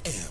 FM.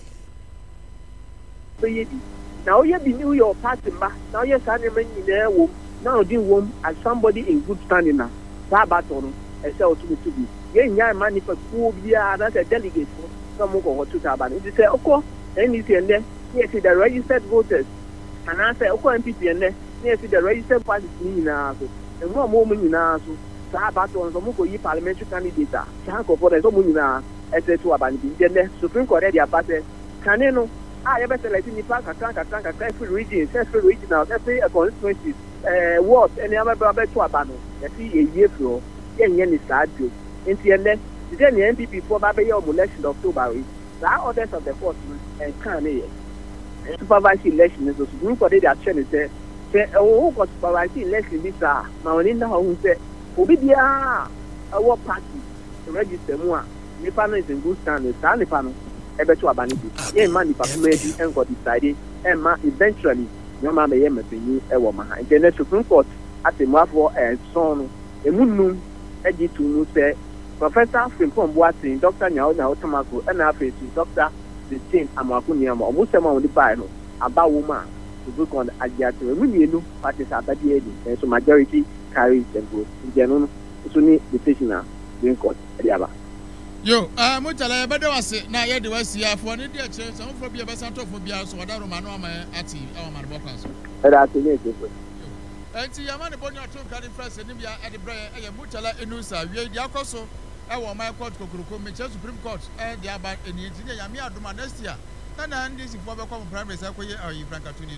Now you be New York party ma. Now you standing in there womb. Now you womb as somebody in good standing now. Sabaton and sell to be. Yeah, money for school beer. That's a delegate for some or two taban. It say, okay, and you see and then yes, the registered voters. And I say, okay, MPP and then yes, the registered party now. And one moment now. Sabaton, the Moko parliamentary candidate. Chanko for the Somuna. The Supreme Court area party Caneno. I ever selected the park every region, every regional, every constituency, what any other brother to Abano. I see a year flow, Yen is sad too. In the end, the MPP for Babay election of October. The orders of the force and Canadian. Supervised election is the Supreme Court area chairman said, oh, what supervised election this are Marinda who said, Obidia, a war party to register more. The panel is in good standing, the panel. Ebe to abanity. Ye man the papumedi and got decided and ma eventually no man may you a woman. And the Supreme Court at the Mafo and son a moon edgy to say Professor Frimpon Boatin, Dr. Nyao Tamako, and after Dr. The Chain Amakunia or Musama on the Bible about woman to look on Adiato. We know what is about the and so majority carries the vote. In general, it's only the decision Supreme Court at the other. Yo, Mutala, but was it now? Yet, the West here for any dear church, some for be a best for be also what Romano at our man Bocas. That's it. And see, a man upon your two carrying first and India at the Brain, and Mutala Enusa, we are Yakoso, our my court, Kukurukum, Supreme Court, and the Abba and the engineer Yamia Dumanestia. And this is for the common primary circle or you Franca Tuni.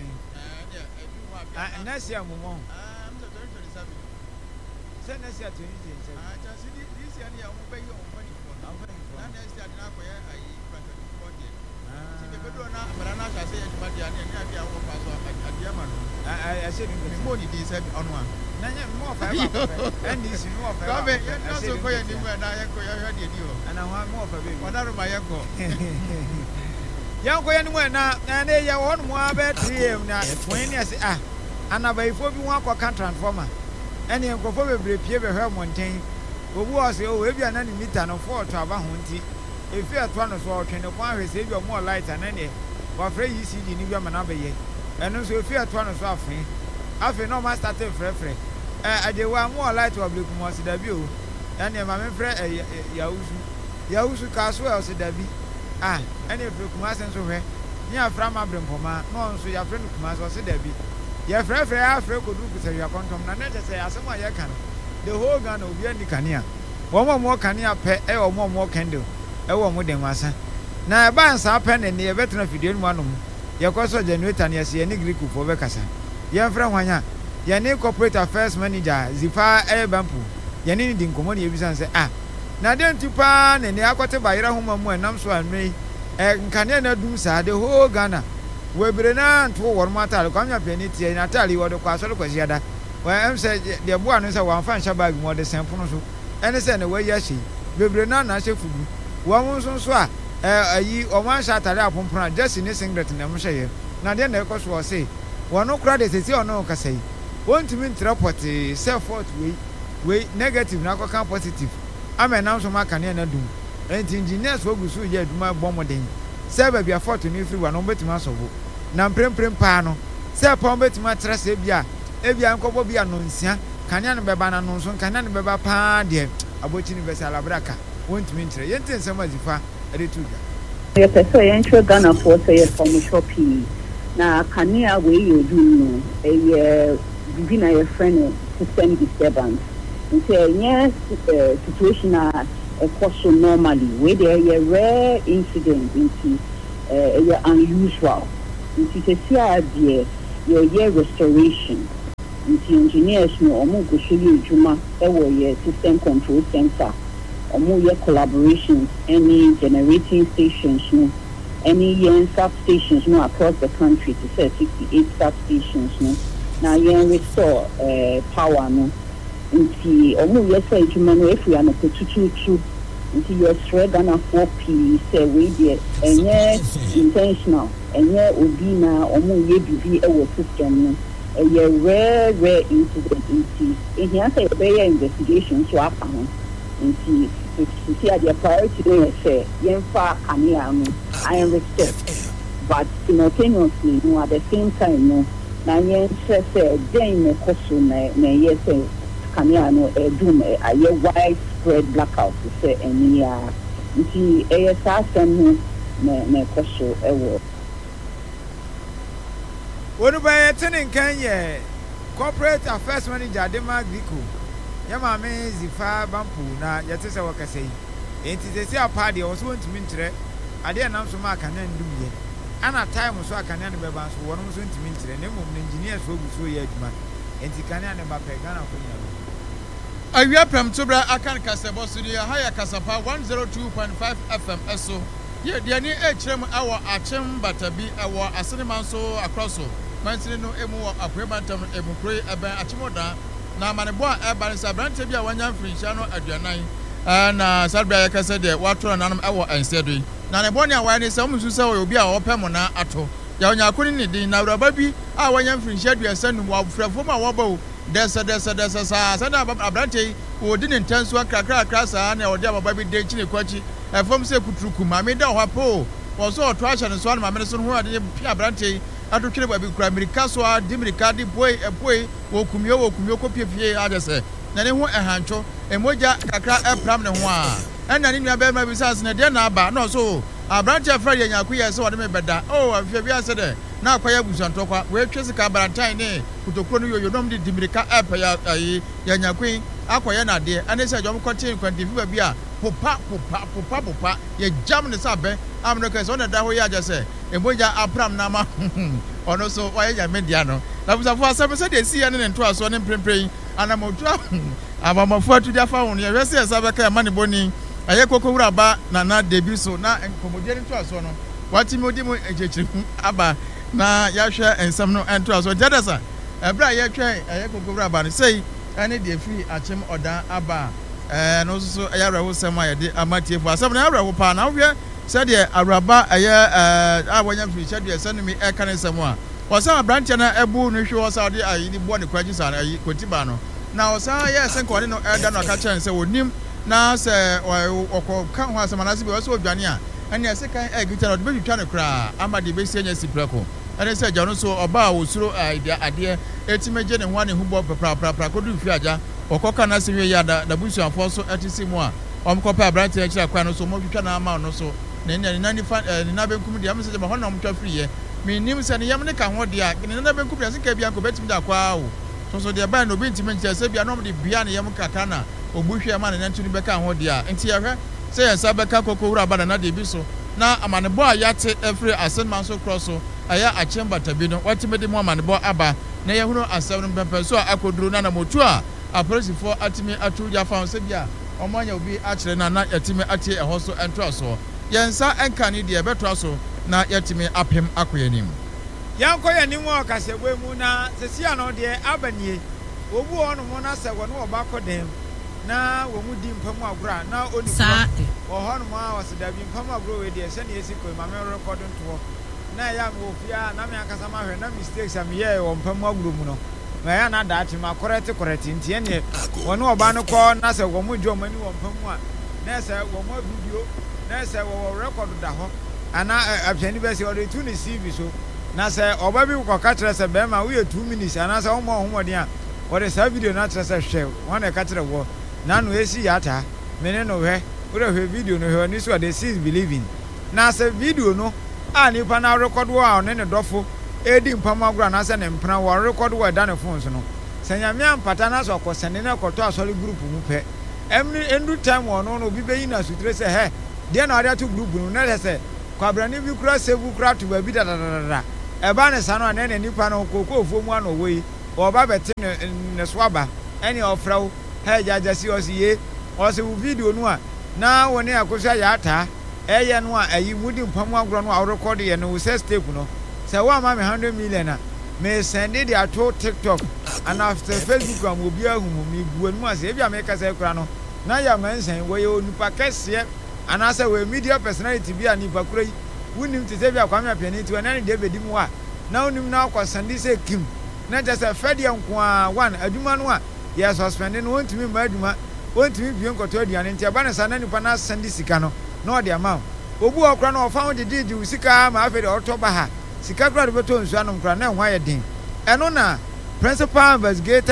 And that's your mom. I'm the 27. Send us your 20. This year, I will pay you money for now. Next year, I will pay I said, money this on one. And this is more of a so go anywhere. And I want more for me. Whatever my uncle. Young go anywhere now, and they are one more bed 3 a.m. now. 20 years, and I buy 41 transformer. And you go for a brief, you have mountain. Who was the old and any meter and 4 to about hunting. If you are one of our train of one, receive your more light than any. But free you see the new Manabe. And also if you are one of our friend, after no master free. I did one more light to a blue most debut. And your mamma friend Yausu Caswell said Debbie. And if you come and so her, near from Abram Poma, no, so your friend Kumas was said Debbie. Your friend Afro could look at your contom, and say, as someone you can. The whole gun will be any cania. One more cania pay or more candle. A woman with them was. Now, a band's up and near veteran if you didn't want them. Your cost of generator and yes, any Greek for Becassa. Young friend, Wanya, your name corporate affairs manager, Zifa Air Bampu. Your name didn't come on your business. Now don't you pan and the aquatic by Rahuma and Namso and me. And Canada do sa the whole Ghana. We bring on to one matter, come your penity and I tell you what the castle was yada. Well, I'm said the boy is a one fan shabag more the same for so. And it's anyway, yes, she. We bring on a chef. One was on swa. Ye or one shot at Apon, just in this singlet in the Moshe. Now then, the cost was say, one no credit is your no cassay. Want to mean property, self forth way negative, now come positive. I'm announcing my canana doom. And engineers will go through yet my bombarding. Serve be a fortune if you were no better mass of Nam prim pano. Sir Pombet mattress ebia. Ebia uncle be announcer. Canyan Babana Nonson, Canan Baba Pa, dear. About Universal Abraca. Won't mean to yet in some way. Yes, I enter Ghana for say from shopping. Now, Kania way you do a begin a friend system disturbance. And say, yes, situation a question normally, where there is a rare incident into unusual. It is a year, your restoration. Into engineers no omo show you juma e system control center. Omo collaborations, any generating stations, no, any substations no across the country to say 68 substations no. Now restore power no. Inti omo say juma no if we are no tututu. Inti you shred Ghana 4P say we there intentional. Enye obi na omo bibi e system no. A rare incident in here say a investigation to happen. To see their priority say Yenfa Kaniamu I am restored. But simultaneously, at the same time, no, na yen say then me koso na yes can ya no doom a widespread blackout say any nti asem na koso ewo wonu ba tenen kan ye corporate affairs manager de Magrico ya ma me zifa bampu na yete se wakasei enti se se apade o so ntimi ntre ade na so ma kan ndum ye ana time so akanya ne beba so wono so ntimi ntre ne mum engineer so gu so ye aduma enti kanya ne ba pe Ghana ko nya awia pram tobra akan kasebo so dia haya kasapa 102.5 FM eso ye dia ni echrem awo achem batabi awo asenema so across mansini no emu akwebantam emukroyi eben achimoda na manebo a eba nsa brante bi a wanya mfrincha no aduanan na sadbra yakase de watoro nanam awo ensedo na ne boni a wani se omusu se obi a opem na ato ya onya akoni ne din na wraba bi a wanya mfrincha aduasa num wa frafo ma wobo desa sa na abrante wo di ne ntanso akrakra sa na odi ababa bi de chine kwachi efom se kuturuku ma me da ho apo wo so oto ahye ne so na ma me so ho ade pi abrante ado kire ba bi kura amerika so a di amerika di boy wo kumio ko piefie adese na ne ho ehancho emoja kakra epram ne ho a ena ne nua be ma bi sas ne de na aba no so abrante afra ye nyaku ye se wo de me beda afia bi ase de na akwaya busanto kwa we twese ka barantan ne kutokuro no yoyo nom di amerika ep ya nyaku akwaya na de ane se jom kontin kwantifi ba bi a popa ye jam ne sabe amno ka so na da ho ya jase emoja apram na ma ono so wa ya media no na busa fo asabe se de si ya ne nto aso ne prempren anamotu abamafo atudi afa won ye wese asabe ka ma ne boni aye kokowura ba na debi so na enkomodie nto aso no wati mi odi mu ejechiri aba na ya hwe ensam no ento aso jadasa ebra ye twen aye kokowura ba ne sei ene de free achem oda aba no so aye rawo sem aye de amatiefo asem na rawo pa na hwe se de araba aye awanya free schedule senumi e kan ensam a wasa branch na ebu no hwe wasa de ayi ni bo ne kwaji sa ayi kotiba no na wasa ye sen ko no elda no ka chen se wonim na se okọ kan ho asem na se be wasa odwane a ene se kan egita no de be twa ne kra amade be si anya siprako ene se ja no so oba wosuro ade etimeje ne ho ne hubo pra kodu fi aja okoka na se we ya da busu afo so etisi mu a omkopa branch e kira kwa no so mo twa na ama no so ne ni fa ni na benkum de am se ma ho na omtwa free ye mi nim se ne yam ne ka ho de a ne na benkum de se ka bia ko betim da kwa o so de ba no bi ntime nche se bia no de bia ne yam kaka na obuhwe ma ne ntuni beka ho de a enti ya hwe se ya sa beka kokowura ba na de bi so na amanebo a yate every asenman so cross so aya achemba tabi no watimede mu amanebo aba na ye hunu asem no pempe so akoduru na motu a apolisifoɔ atimi atuja fa se bia ɔmanya obi akyere na yatimi atie ɛhɔ so ɛnto so yensa enka ne de ɛbɛto so na yatimi apem akoyanim yankoyanim wɔ kasebwe mu na sesia no de abanie obu ɔno mo na sɛ wɔ no ɔba kɔdem na wo mu di mpamu agora na oni wo ho no ma wasida bi mpamu agora we de sɛ ne esi ko ma me record nto na ya mo fia na me akasa ma hwɛ na mistakes am ye wo mpamu agora mu no na ya na da ati ma correct ntie ne wo no ɔba no kɔ na sɛ wo mu di ɔmani wo mpamu a na sɛ wo mo video na sɛ wo record da ho ana apɛni bɛ sɛ ɔde tu ne CV so na sɛ ɔba bi kɔ ka kyerɛ sɛ bɛma wo ye 2 minutes ana sɛ wo mo ho mɔden a ɔde sa video na kyerɛ sɛ hwɛ wɔn na ka kyerɛ wo na no esi yata mene no hwe wo hwe video no hwe ni so they see believing na se video no a nipa na record wo a ne ne dofo edi mpama agura na se ne mpena wo record wo da ne phone so no se nyame ampata na so kosene na koto asori group mu pe endu time wo no obi beyi na sutre se he de na ade to group no na se kwabrani bi kura save kura to ba bi da e ba ne sa no na ne nipa no kokofo mu ana wo yi oba bete ne swaba ene ofrawo hey jajasi osiye osi video no a na woni akosa ya ata eye no a ayi mudi mpamu agro no a record ye no se step no se wa ma me 100 million a me send it to TikTok and after Facebook am obi ahumu mi buan mu ase e bia me kasa kura no na ya mention we onipa kese ana se we media personality bia nipa kura yi wunim te se bia kwame apeni ti na ne de bedi mu a na unim na akosandi se kim na just fede nko a one aduma no a ya suspend no wontumi ma aduma wontumi bie nkoto aduane ntia ba na sa na nipa na send sika no na odi ama obu okra na ofa de di usika ma afi de otoba ha sika kra de beto nsu anom kra na ho ayedin eno na principal investigator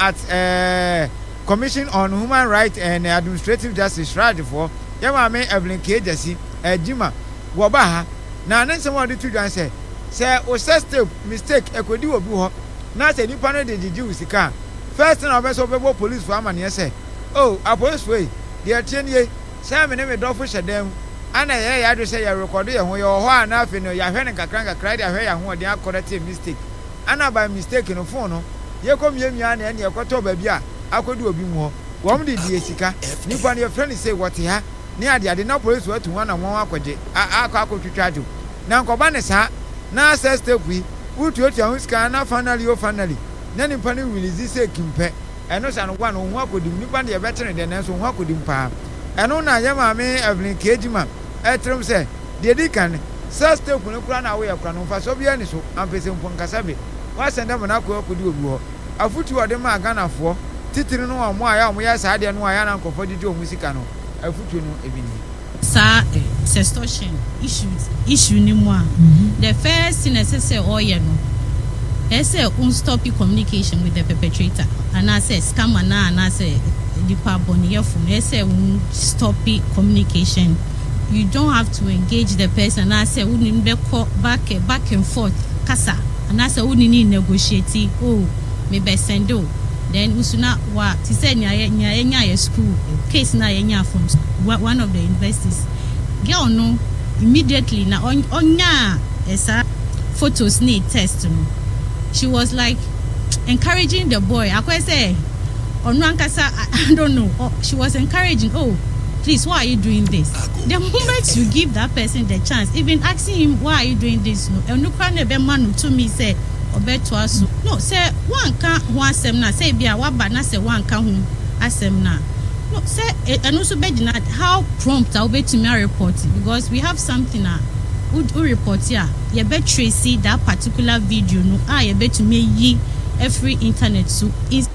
at Commission on Human Rights and Administrative Justice Radifo yama me Evelyn Kejasi ejima wo ba ha na ne nsem odi tudwan say o step mistake ekodi obi ho na say nipa no de gigi usika first na obeso bebo police for amane say oh a police way de atienie say me ne me dofo hyedam ana ye ya do say ya record ye ho ye ho ana afi no ya hwe ne kakra de ahwe ya ho de akorete mistake ana by mistake no phone no ye komiamia na ene ekoto ba bi a akodi obi mu ho wom de die sika nipa ne friend say what ha ni ade na police watu wana won akwaje akotwitwa ado na nkoba ne sa na access step wi utu hu sika na finally na nipa ne release say kimpe eno sa no gwa no ho akodi nipa ne betere de na so ho akodi mpa eno na ye ma me Evelyn Kejima etrem say de di kan access step no kura na we yakura no fa so bia ni so ampese mponkasa be wa senda mo na akodi obi ho afutu ode ma ganafo titiri no amo aya amo ya sa de no aya na nkofo didi o musika no afutu no ebini sa sextortion issue ni mo the first thing I say oye no say stop communication with the perpetrator and I say scam and I say the boni yefun say stop communication. You don't have to engage the person. I say we need back and forth kasa and I say we need negotiate me be sendo then usuna wa ti say nya school case na nya from one of the universities girl no immediately na onya esa photos need test no she was like encouraging the boy akwa say onuankasa I don't know she was encouraging please why are you doing this the moment you give that person the chance even asking him why are you doing this no enukwa na be manu to me say obeto aso no say one kan ho asem na say bia wa ba na say one kan ho asem na no say and also be how prompt I will to me report because we have something would report here you bet tracy that particular video no you bet to me yi every internet so is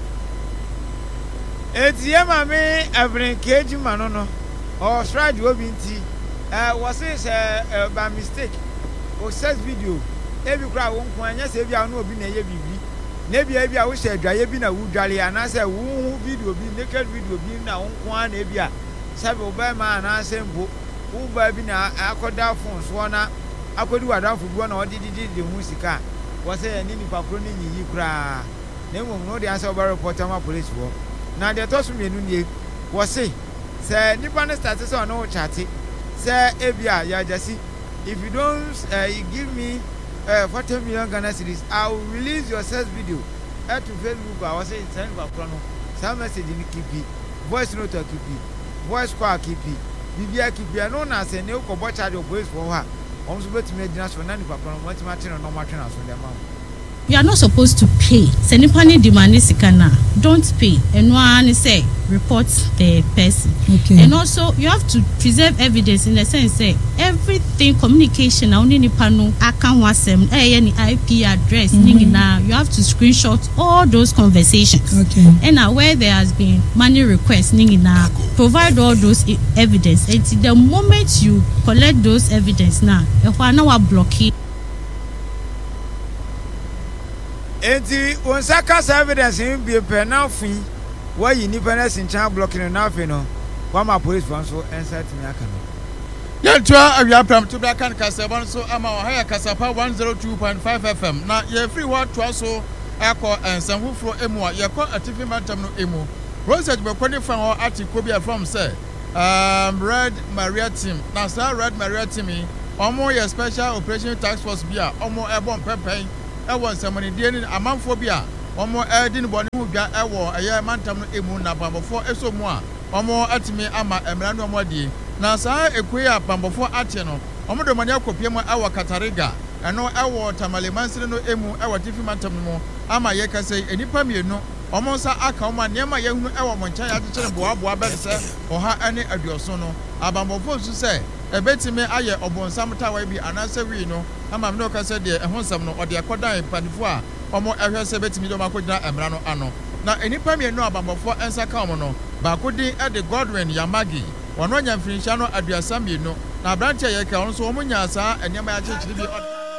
etiema me Evelyn Kejima no or stride obi nti was it by mistake or says video ebi kura won ko anya se bia no obi na ye bibi na bia wo she adwaye bi na wudwale ana se wo video bi naked video bi na won ko ana bia sabe oba ma na se mbo wo ba bi na akoda phone so na akodi wadanfo bi na odididi de musika wo se ya ni nipa kro ni yi kura na mo no de answer oba report am police wo na de to so mienu nie wo se nipa na start so no chat se ebia ya jasi if you don't give me 40 million Ghana cedis, I will release your sex video to Facebook. I was saying, send for chrono. Some message in keep it, voice note keep it, voice call keep it, BBI keep it. I know now say no cover charge of voice for her. I'm supposed to make dinner for none for chrono. What's my channel? No matter on the amount. You are not supposed to pay. Senipani demand sikana. Don't pay. And one say report the person. Okay. And also you have to preserve evidence in the sense say everything communication only ni pano akan wasem any IP address now you have to screenshot all those conversations. Okay. And where there has been money requests now provide all those evidence. And the moment you collect those evidence now, you are blocking. Enti onsaka evidence in be penalty why you need penalty in chan blocking enough no one my police one so inside me akano yantwa awia pram to black and kasabon so ama higher kasapa 102.5 FM na ye free what to so akọ ensem fufuro emu a ye kọ atifi matam no emu Rosette be kwani fan ho article be from say Red Maria team na say Red Maria team omo ye special operation task force bia omo ebon pepen ewo nsamani die ni amanfo bia omo edi ni boni hu dwa ewo eye mantam no emu na bambofo esomu a omo atimi ama emra no omo die na saa ekwe a bambofo ate no omo do mani akopie mu ewo Katariga eno ewo Tamale Mansire no emu ewo tifi mantam no ama ye kase enipa mienu omo nsa aka omo niema ye hunu ewo moncha ya kire boaboa be se oha ane aduoso no abambofo su se ebetime aye obonsam tawa bi anase wi no ama me no kase de ehonsam no ode akodan panifo a omo ehwe se betime do makogina emra no ano na enipa mienu abambofo ensa ka omo no ba kodi e de Godwin Yamagi wɔno nya mfirinhyia no aduasa mmienu na abrante a yɛka ɔno so wɔn nya saa nneɛma ya kyerɛkyerɛ bi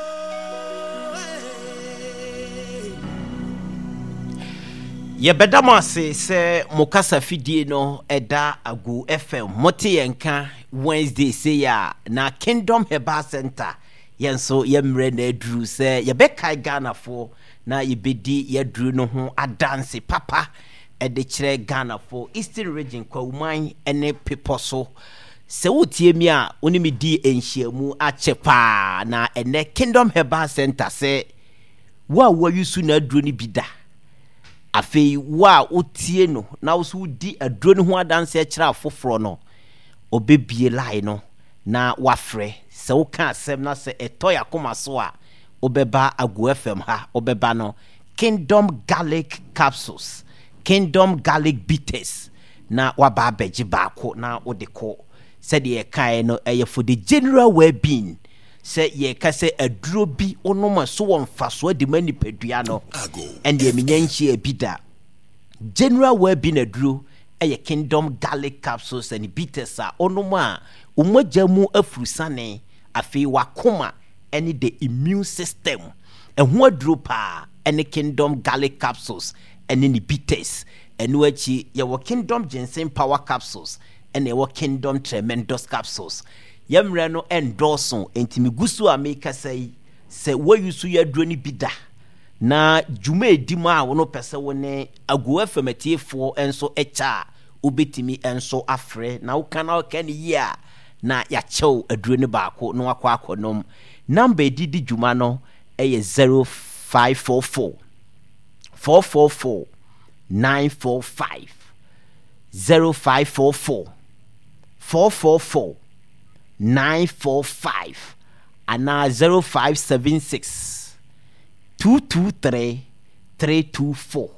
yɛbɛda mo ase sɛ mo kasa fidie no ɛda Agu FM mote yɛnka Wednesday say ya na Kingdom Herbal Center yɛnso yɛmmerɛ na aduru sɛ yɛbɛkae Ghanafoɔ na yɛbɛdi yɛduru no ho adanse papa ɛde kyerɛ Ghanafoɔ Eastern Region Kwauman ɛne Pepɔ so sɛ wotie mi a wone me di nhyiamu akyɛ paa na ɛnɛ Kingdom Herbal Center sɛ wo a wɔayusu na aduru no bi da afei wa wotie no na wo so wodi aduro no ho adanse kyerɛ afoforo no obebie line no na wafrɛ sɛ wo ka asɛm na sɛ ɛtɔ yakoma so a obeba Agu FM ha obeba no Kingdom Garlic Capsules Kingdom Garlic Bitters na waba abegye baako na wode kɔ sɛ de yɛkae no ɛyɛ for the general well-being sɛ yɛka sɛ aduro bi onom so wɔ mfasoɔ de ma nipadua no ɛnde menya nhyia bi da general well-being aduro ɛyɛ Kingdom Garlic Capsules and Bitters a onom a umagya mu afurusane afei wakoma ɛne the immune system ɛho aduro paa ɛne Kingdom Garlic Capsules ɛne ne Bitters ɛno akyi yɛwɔ Kingdom Ginseng Power Capsules ɛne yɛwɔ Kingdom Tremendous Capsules yɛmmerɛ no endorso enti migusu a meka sɛ sɛ wɔyusu yɛaduro no bi da na dwuma edi mu a wono pɛsɛ wo ne Agu FM atiefoɔ enso ɛkya obetimi enso afrɛ na wo kana wo kan yi a na yakyɛw aduro no baako no akɔ akɔnom number didi dwuma no ɛyɛ 0544 444 945 0544 444 945 and now 0576 223 324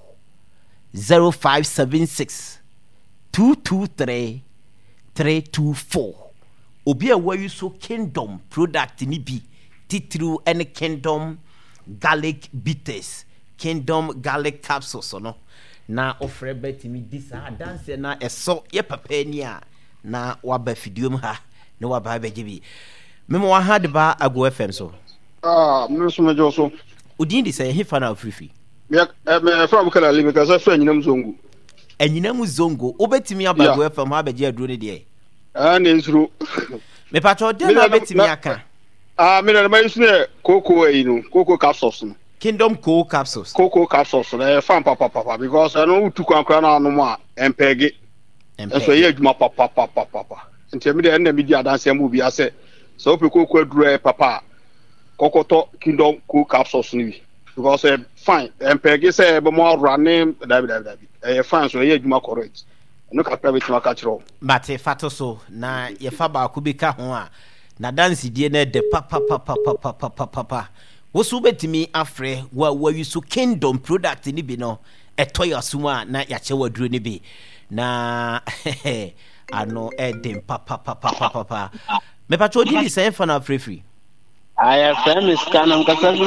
0576 223 324 obi a wayu so Kingdom product ni bi titru and Kingdom Garlic Bitters Kingdom Garlic Capsules no na ofre betimi disa dance na eso ye papa ni a na waba fidiom ha na waba beje bi memo wa had ba Agu FM so me so mejo so udin di say hefa na afrifi me from kala li me ka say fra nyinam zongo anyinam zongo obetimi aba Agu FM ha beje aduro ne de ne nsuro me patro de na betimi aka me na mai sune koko no koko capsules no Kingdom Cocoa Capsules koko capsules na fan papa because I know tu kwankra na no mo a empege so ye adwuma papa nti me de na me di adanse mu bi ase so pe koko aduro papa kokoto Kingdom Cocoa Capsules ni because fine empege say be mo running dabi fine so ye adwuma correct no ka private ma ka kiro bate fato so na ye fa ba ku bi ka ho a na dance die na de papa wosu betimi afre wa yusu Kingdom product ni bi no etoya suma na ya che waduro ni bi na ano edem papa me patro di say fa na free aya fam scanam ka sa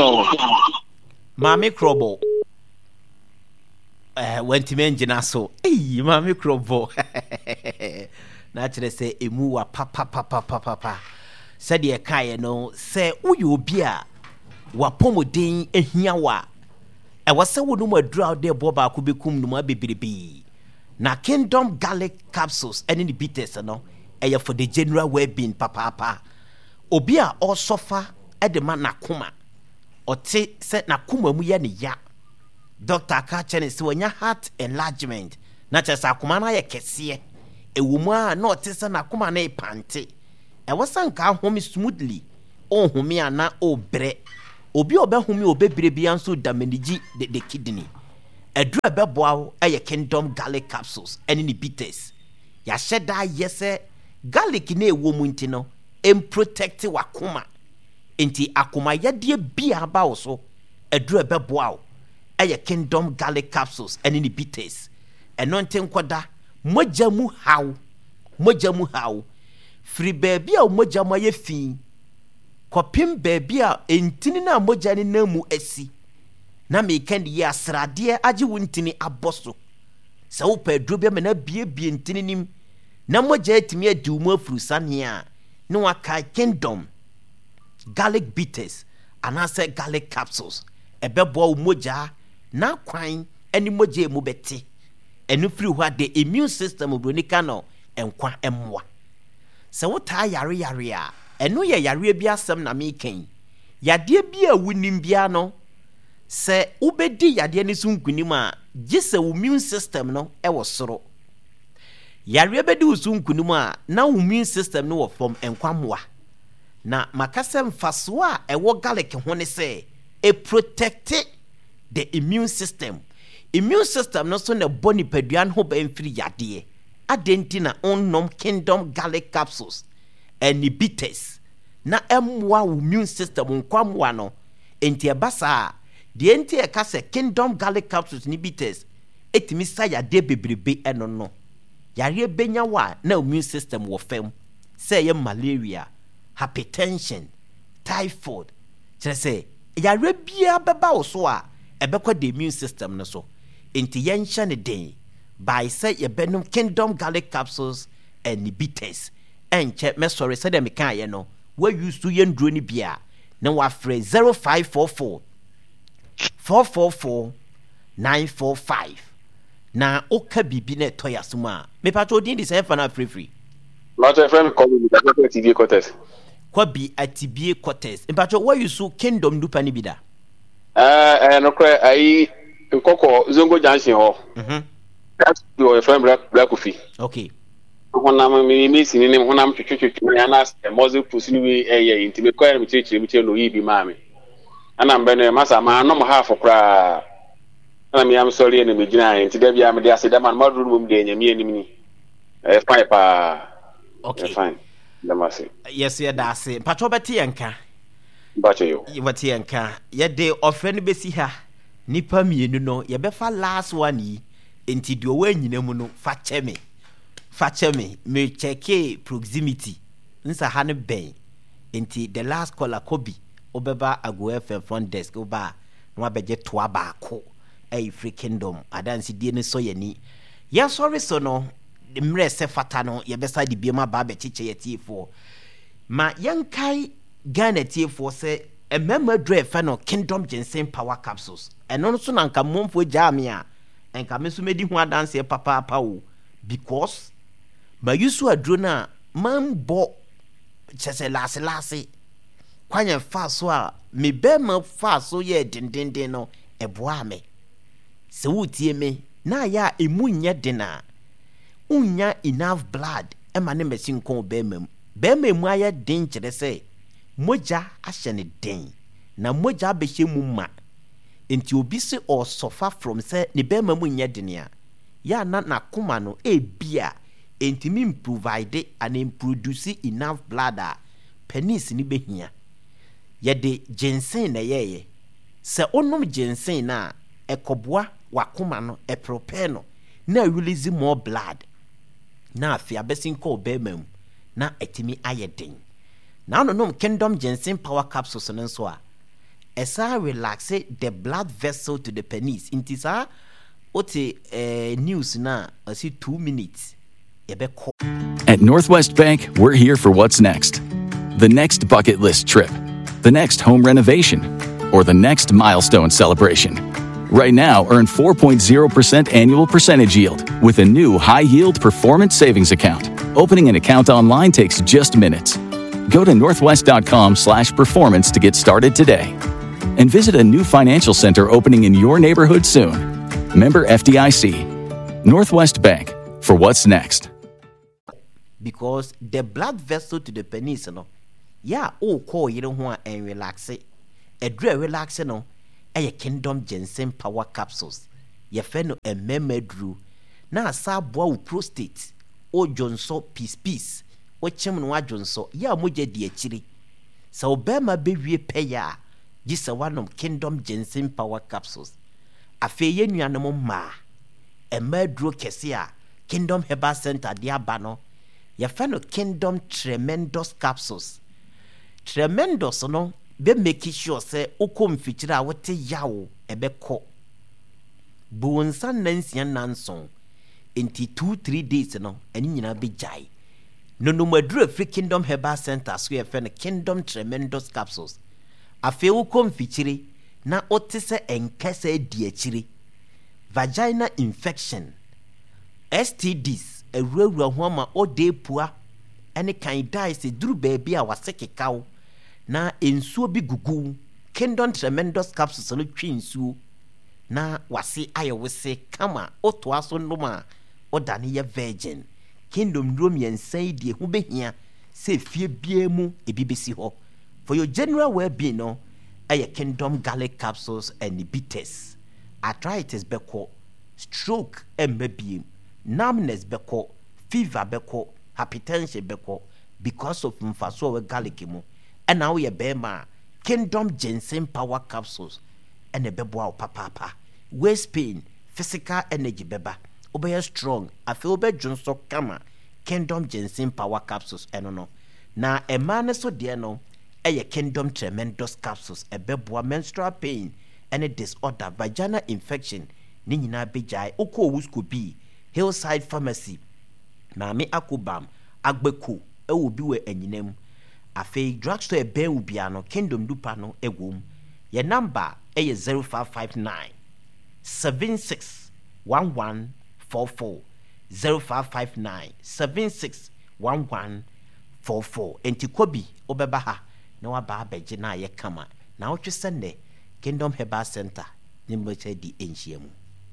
mami krobo wenti menjina so mami krobo na chere say emu wa papa said ye kae no say uyo obi a wapomodin ehia wa wase wonu madura de bo ba ko bekum no ma bebrebe na Kingdom Garlic Capsules and the Bitters no eye for the general well-being papa obi a osofa edema nakoma ote se nakoma mu ye ne ya doctor ka chene se wanya heart enlargement na chese akoma na ye kese ewumu a na ote se nakoma na ipante wasanka home smoothly home ana obre obi obehumi obebrebe anso damanigi the kidney adura beboa eye Kingdom Garlic Capsules and the Bitters ya sheda yese garlic na ewo mu ntino protect wakoma enti akoma yade bia ba wo so adura beboa eye Kingdom Garlic Capsules and the Bitters eno nten koda moja mu haw free baby a moja ma ye fi kopim baby a entini na moja ni namu esi na me kan ye asrade age wuntini aboso se wo pa duro be me na bie entini nim na mogya etimi adi mu afuru sania na waka Kingdom garlic bitters anase garlic capsules ebebo mogya na kwan ani mogya mu beti enu free ho the immune system obronika no enkwa emwa se wota yare a enu ye yare bi asem na meken yade bi a wunim bia no se ubedi yade ni sunkunim a gise immune system no ewo soro yare bedi usunkunim a na immune system no wo from enkwa mwa na makasem faso a ewo garlic ho ne se e protect the immune system no so na boni paduan ho ba mfiri yade adenti na onnom Kingdom garlic capsules and bitters na emwa immune system nkwamwa no enti ebasa de enti e ka se Kingdom garlic capsules ni bitters etimi sa yade bebrebe eno no yare benya wa na immune system wo fam say ye malaria, hypertension, typhoid say yare bia beba wo so a ebekwa the immune system no so enti yensha ne den by say ye benum Kingdom garlic capsules and bitters enche me sorry say dem kan ye no we used to yendro ni bia na wa frɛ 0544 444 945 na oka bibi na toya suma me pato din di say fa na free my friend call me that TBA quarters kwabi atibie quarters me pato we use Kingdom dupa ni bida no kra ai nkoko zongo junction ho that's your friend black coffee okay honam me sini ne honam twetwetwe ya na mozo pusi ni we inti me kwere me chechire no yibi maame ana mbe no masa ma no mo half kra ana me am sorry na me gina inti da bia me de ase da man moduru mum de nyame anim ni fine pa okay fine da mase yes ya da ase pato beti yanka bache yo beti yanka ye de ofre no besi ha nipa mienu no ye be fa last one yi inti de owa nyina mu no fa cheme me checke proximity nsa ha ne ben inti the last caller Kobi obeba Ago FM front desk oba no abeje toa baako free Kingdom adansi die ne so yani ya sorry so no mre se fata no ye besa di biema ba be chiche yetifo ma yankai Ghana tifo se emema dre fa no Kingdom ginseng power capsules eno so na nka momfo jame a enka meso medi ho adanse papa o because ma yusu adro na mambo chese lase kwanya fa so a me be ma fa so ye dindindin no eboa me se wutie me na ya emunya dina unya enough blood ema ne mesin kon be mu aye din kire se moja ahye ne den na moja behye mu ma enti obi se or suffer from se ne be ma munya dinia ya na koma no ebia enti mi provide and produce enough blood a penis ni behia ye de ginseng na yeye se onom ginseng na ekoboa wakoma no e prepare no na release more blood na afia besin ko bemam na etimi ayeden na no Kingdom ginseng power capsules no so a esa relax the blood vessel to the penis intisa ote news na asi 2 minutes. At Northwest Bank, we're here for what's next. The next bucket list trip, the next home renovation, or the next milestone celebration. Right now, earn 4.0% annual percentage yield with a new high-yield performance savings account. Opening an account online takes just minutes. Go to northwest.com/performance to get started today. And visit a new financial center opening in your neighborhood soon. Member FDIC. Northwest Bank, for what's next. Because the blood vessel to the penis no call you know and relax it. A dre relax no Kingdom ginseng power capsules. Ye feno a memedru na sa boa prostate o jonso peace o chemno wa jonso ya moje di achiri sa obema bewie peya gisa wanom Kingdom ginseng power capsules afe ye nuanom ma emedru kese a Kingdom Herbal Center dia bano ye feno Kingdom tremendous capsules. Tremendous no be make sure say ukom fitira wote yawo ebeko buonsa nansia nanson enti 2-3 days no ani nyina be jai no madura free Kingdom Herbal Center so ye fe no Kingdom Tremendous Capsules afi wo komfichiri na otise enkese di achiri vaginal infection STDs ewurawura ho ma ode pua ene kan dai se duru baabi a wasekekaw na ensuo bi gugu Kingdom Tremendous Capsules no twi nsuo na wase ayewese kama oto aso noma odane ye virgin Kingdom Romian die hu behia se fie biemu ebibesi ho for your general well-being no Kingdom Garlic Capsules and bitters arthritis beko stroke embebiem numbness beko fever beko hypertension beko because of mfaso we garlic mu and now ye bema Kingdom Ginseng Power Capsules and a bebo papa waist pain physical energy beba obey strong afil be junso kama Kingdom Ginseng Power Capsules eno na e man so de no Kingdom Tremendous Capsules a bebo menstrual pain and a disorder vaginal infection ni nyina bejai oko wusko bi Hillside Pharmacy Mami Akubam Agbeko e wo bi we anyinem afi drugstore e ben ubia no Kingdom dupa no egwom ye number 0559 761144 0559 761144 enti kobi obeba ha na waba abeje na ye kama na wotwe sende Kingdom Herbal Center nimbo che di enhiamu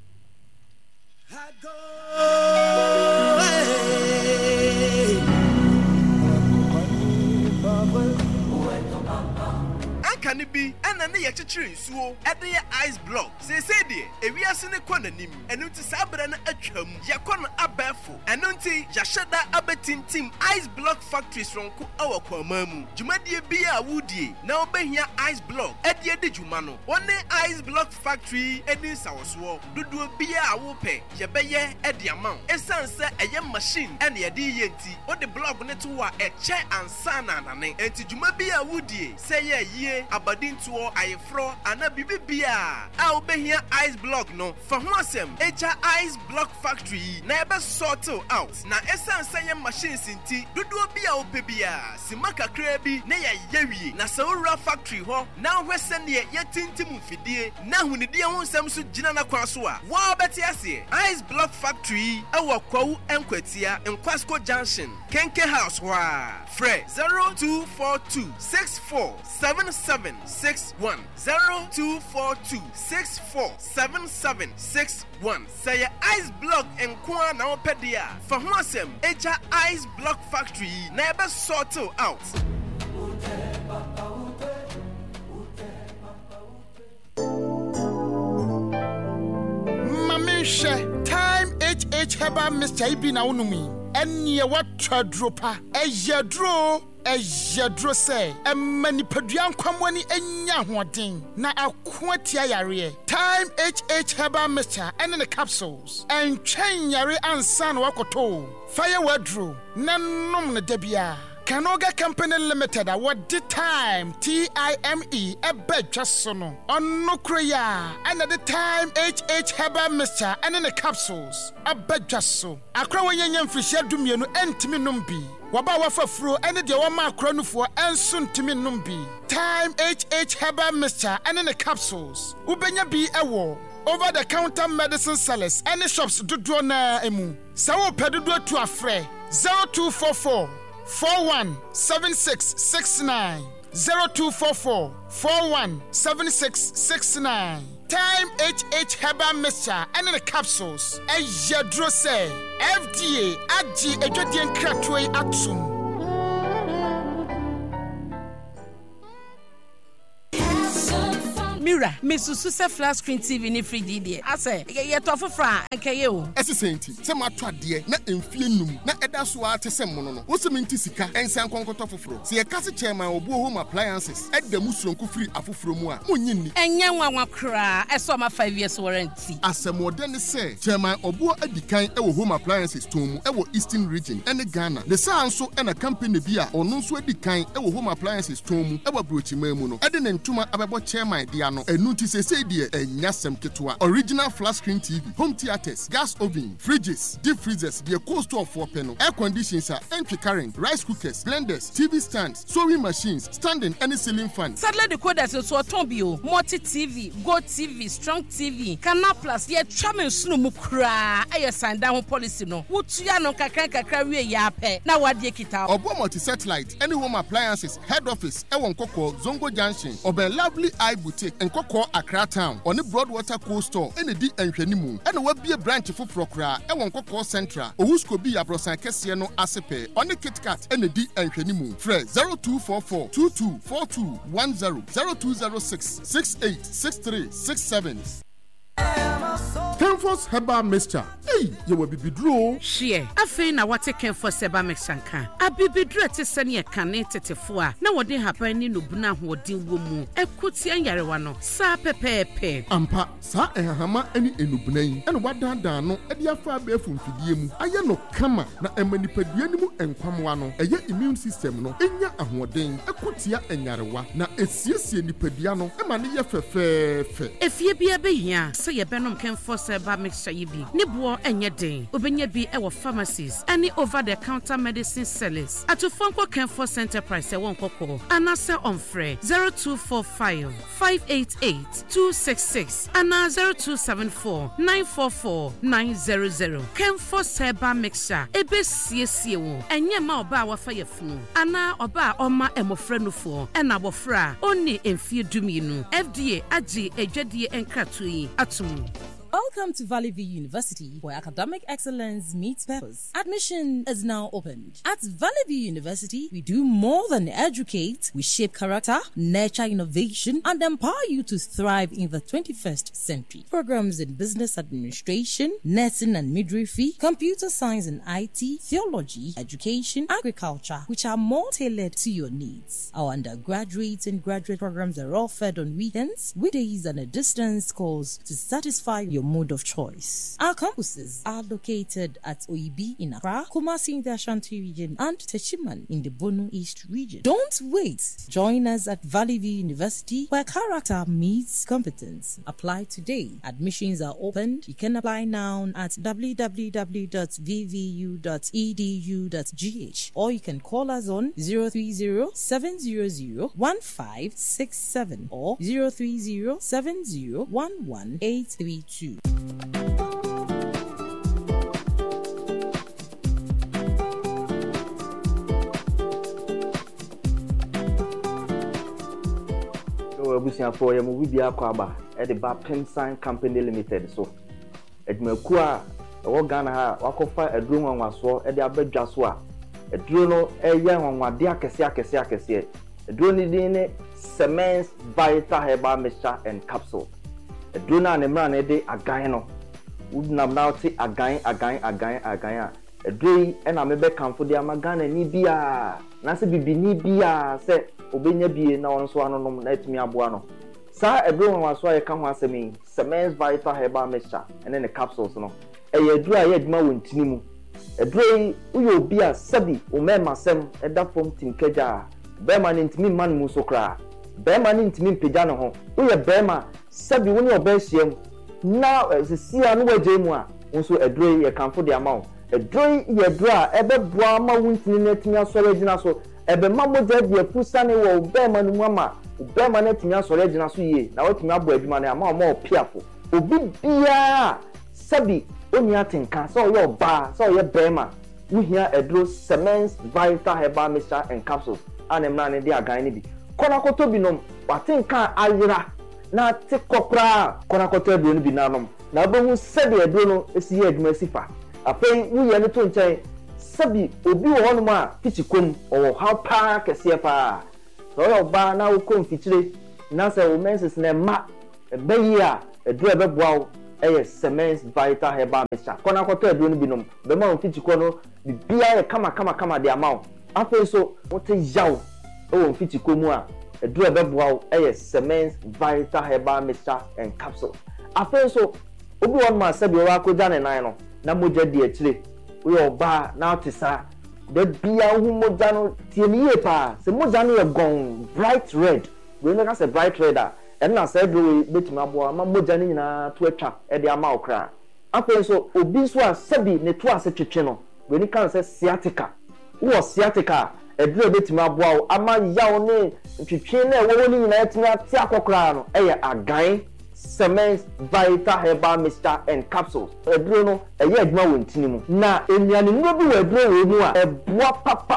Can it be and an yachitri so at the ice block? Say, Ewias ne Quananim, and Unti Sabran a chum, Yakon Abafo, and Unti Yashada Abetin Team Ice Block Factories from our Kwamamu, Jumadia Bia Woody, now be here ice block, at the Jumano, one ice block factory, and this our swap, do Bia Wope, Yabeye at the amount, a sunset a young machine, and the DNT, or the block network a chair and sana, and to Jumabia Woody, say ye. Abadin to I fro and a bibia. I'll be here ice block no for Hosem ice block factory never sort out. Na essence machines in tea do be our pebia. Simaka Krabi neya yewi na Saura factory ho now western ye tintim fidie na when the dear one Samsu Jinana Kwasua. Wow betiasi ice block factory our Kwau and Kwetia in Kwasco Junction Kenke House wa Fred 0242 6477 61 0242 647761. Say ice block and Kwan now pedia for Hosem ice block factory never sort out. Mamisha time HH Herbal Mr. Ibina Unumi and ye what dropa Ejadro say, a manipaduan kwamwani enya hoden na akwatia yare. Time HH Herbal Mixture and the capsules. And chain yare ansan wakoto. Fire wadro, nanom na debia. Kanoga Company Limited, what the time TIME a bed just sono on no creya and at the time HH Herbal Mixture and in the capsules a bed just so. Akrawanya Fisher Dumiano and Timinumbi. Waba wafa fro and the Wama Cronufo and soon Timinumbi. Time HH Herbal Mixture and in the capsules. Ubenya be a war. Over the counter medicine sellers and the shops do draw na emu. Sawo pedu to a fre 0244 417669 0244 417669. Time HH Herbal Mixture and in the capsules. Ejadro say FDA Agi Ejodian Kratway Atsum. Mira, Mrs. Se flat screen TV ni free DD. I say, ye tofu fra nke ye o. Ese senti, se ma twa de na emfie num na eda so a te se mono no. Wo se menti sika ensan konkoto foforo. Se ye kase chairman obu home appliances eda musronko free afoforo mu a monyi ni. Enye nwanwa kra, eso ma 5 years warranty. Asemode ne se chairman obu adikan e wo home appliances tomu e wo Eastern region ene Ghana. The sanso e na company bi a ono nso adikan e wo home appliances tomu e wo brochima mu no. Ede ne ntuma abebo chairman dia no enu ti say die enya sem ketwa. Original flat screen TV, home theaters, gas oven, fridges, deep freezers, the cold store for panel, air conditioners, entry current, rice cookers, blenders, TV stands, sewing machines, standing any ceiling fan. Sadly the coders so Tombio, Multi TV, Go TV, Strong TV, Canal Plus, ye chairman snu mukra, aye sign down policy no. Wutuya no kakra we yape. Na wadie kita. Obo multi satellite, any home appliances, head office, Ewon Koko, Zongo Junction, Obe Lovely Eye Boutique, and Koko Accra Town, on the Broadwater Cold Store, and the D and Shenimu, and will be a branch for Frokra, Ewon Koko Central, Owusko be a Brosan Kesiano Asepe, on the Kit Kat, and the D and Shenimu, Fred 0244 224210 0206 686367. Kenforce Herbal Mixture. Hey, you will be bidro. Share. Afe na wate Kenforce Herbal Mixture nka. Abibidro te sene ye kane tetefo a na wode haban ni no buna hodin wo mu. Ekuti anyarewa no. Sa pepepe. Ampa sa ehahama ani enubunan. Eno wadandan no e dia fa be afumfidie mu. Aye no kama na emanipadua ni mu enkwamwa no. Eye immune system no enya ahoden. Ekutia enyarewa na esiesie nipadua no e ma ne ye fefefe. Efie bia be hia se ye benom Kenforce Herbal Mixture yibi. Ni bo enye den. Obenya bi e wo pharmacies. Any over the counter medicine sellers. Atufonko Kenforce Enterprise e won kokko. Anase on free 0245 588 266 ana 0274 944 900. Kenforce Herbal Mixture ebe siesie wo. Enye ma oba wa fa yefunu. Ana oba oma emofra nufo. Ena bofra oni emfie duminu. FDA agi edwadie enkratu yi atumu. Welcome to Valley View University, where academic excellence meets purpose. Admission is now opened. At Valley View University, we do more than educate. We shape character, nurture innovation, and empower you to thrive in the 21st century. Programs in business administration, nursing and midwifery, computer science and IT, theology, education, agriculture, which are more tailored to your needs. Our undergraduate and graduate programs are offered on weekends, weekdays, and a distance course to satisfy your mode of choice. Our campuses are located at Oibi in Accra, Kumasi in the Ashanti region, and Techiman in the Bono East region. Don't wait. Join us at Valley View University, where character meets competence. Apply today. Admissions are opened. You can apply now at www.vvu.edu.gh, or you can call us on 030-700-1567 or 030-70-11832. Abusiafo ya mu bibia kwaba e de ba Pensign Company Limited so edmaku a wo Ghana ha wakofa eduro nwanwaso e de abadwa so a eduro no eye nwanwade akese eduro ni din ne Semence Vital Herbal Mixture and Capsule. Eduro na ne mra na de agan no wudnam na oti agan a eduro yi e na mebe kanfo de amagana ni bia na se bibini bia se obenya bie na won so anonom na etimi aboa no sa eduro waso ye ka ho asemi Semence Vital Herbal Mixture ene ne capsules no eye eduro a ye aduma wontini mu eduro yi uyo obi a sabi o mema sem eda fom tinkeja bema ne ntimi man mu so kra bema ne ntimi mpega no ho uye bema sabi woni obehiem na sisia no waje mu a wonso eduro yi ye kanfo de amount eduro yi ye eduro a ebeboa ma wontini na etimi asore gina so ebe mamoja de pusane wo bema no mama bema na tinya sore gina so ye na watimi abo adwuma na ama o piafo obi bia sabi oni atenka so yo ba so ye bema wuhia edro Semence Vital Herbal Mixture and Capsules anemna ne de agan ne bi kona koto binom watenka ayira na tekopra kona koto edro ne bi nanom na obehu sabi edro no esi ye adwuma sifa apai wuye ne to nchen sabi obi wo hono a fichikom o how pa kese pa so yo ba na wo kom fichire na se wo menses na ma beyi a eduro beboa eye Semence Vital Herbal Mixture kona koto eduro no binom be ma wo fichiko no bibia ye kama de amount afi so wote yaw o fichiko mu a eduro beboa eye Semence Vital Herbal Mixture and Capsule afi so obi wo ma sabi wo akoja ne nan no na moja di akire we ba na tisa de bia hu moja no tie mi ye pa se moja no ye gon bright red we no ka se bright red a ɛna sɛ aduro betumi aboa ma mogya ne nyinaa to atwa ɛde ama okra afei so obi nso a sɛbi ne to ase twetwe no weni kan sɛ sciatica wo sciatica aduro betumi aboa ama yaw ne twetwe na ɛwɔ ne nyinaa tumi ate akokra no ɛyɛ agan Cement Vital Herbal Mixture and Capsules. Aduro no ɛyɛ adwuma wɔ ntini mu na enuane no bi wɔ aduro wɔ mu a ɛboa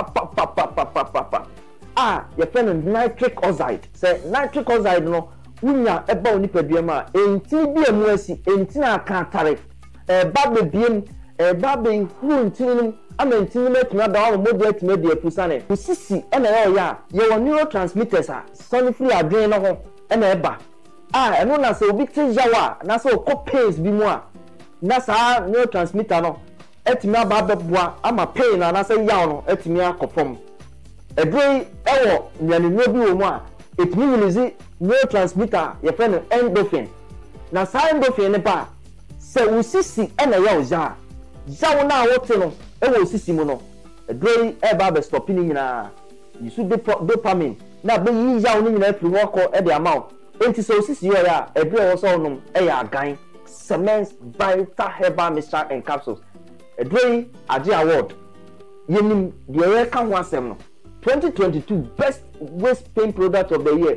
pa yɛfrɛ no nitric oxide sɛ nitric oxide no wonya ɛba wo nipadua mu a ntini bi emu asi ntini aka atare ɛba bebiem ɛba behuru ntini no ama ntini no atumi ada wɔn modi atumi adi apusa ne osisi ɛna ɛyɛ a yɛwɔ neurotransmitters a sɔne firi adwene no ho ɛna ɛba ɛno na sɛ obi te yawa na sɛ okɔ pains bi mu a na saa neurotransmitter no atumi aba abɛboa ama pain na sɛ yaw no atumi akɔ fam ɛduro ɛwɔ nnuanenua bi wɔ mu a ɛtumi release neurotransmitter yɛfrɛ no endorphin na saa endorphin ne ba sɛ wosisi ɛna yaw yaw na wote no ɛwɔ osisi mu no ɛduro yi ɛba abɛstɔpi ne nyinaa yisu dopamine na bɛyi yaw ne nyinaa firi hɔ kɔ ɛde ama wo enti sɛ osisi yɛ a ɛduro ɛwɔ sɛ ɔnom ɛyɛ agan Cement Vital Herbal Mixture and Capsules ɛduro yi agye award yɛnim deɛ yɛka ho asɛm no 2022 Best Waist Pain Product of the Year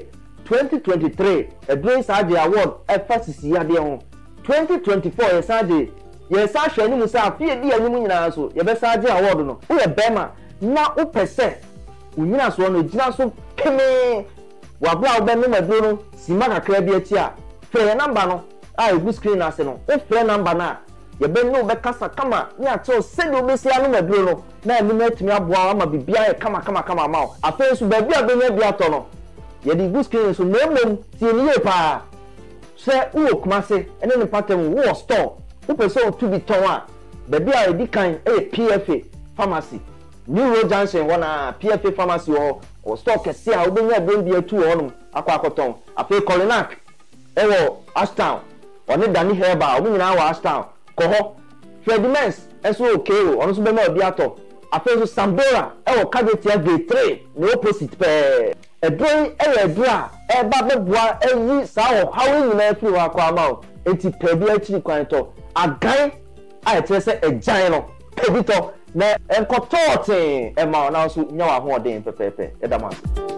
2023 ɛduro yi saa agye award ɛfa sisi yadeɛ ho 2024 yɛsa agye yɛsa ahwɛ anim sɛ afei di anim nyinaa so yɛbɛsa agye award no woyɛ bɛrima na wopɛ sɛ wonyina soɔ no gyina so pemee wabla wobɛnom aduro no sima kakra bi akyi a frɛ yɛ namba no a ɛgu screen ase no wofrɛ namba no a yɛbɛne wobɛkasa kama ne akyɛw sɛdeɛ wobɛsi anom aduro no na anim atumi aboa ama biribiara yɛ kama ma wo afei nso baabi a bɛnya bi atɔ no yɛde gu screen so na mmom tie ne yie paa sɛ wowɔ Kumase ɛne ne patam wowɔ store wopɛ sɛ wotu bi tɔn a baabi a ɛdi kan ɛyɛ PFA Pharmacy New Road Junction wɔ na PFA Pharmacy wɔ store kɛse a wobɛnya aduro bi atu wɔ hɔnom akɔtɔn afei Colinac ɛwɔ Ashtown ɔne Dani Herbal ɔmo nyinaa wɔ Ashtown kɔ hɔ Fredimens ɛso wɔ Kero ɔno nso bɛma obi atɔ afei nso Sambora ɛwɔ Kadetia Gate 3 ne opposite pɛɛ ɛduro yi ɛyɛ aduro a ɛba bɛboa ɛyi saa ɔhaw nyinaa firi hɔ akɔ ama wo enti pɛ bi akyiri kwan tɔ agan a ɛkyerɛ sɛ agyan no pɛ bi tɔ na nkɔtɔɔten ɛma wo na nso nya wɔ ahoɔden pɛpɛɛpɛ ɛda mo ase